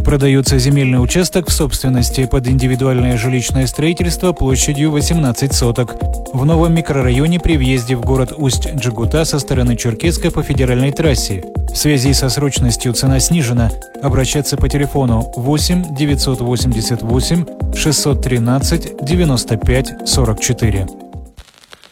Продается земельный участок в собственности под индивидуальное жилищное строительство площадью 18 соток. В новом микрорайоне при въезде в город Усть-Джегута со стороны Черкесска по федеральной трассе. В связи со срочностью цена снижена. Обращаться по телефону 8 988 613 95 44.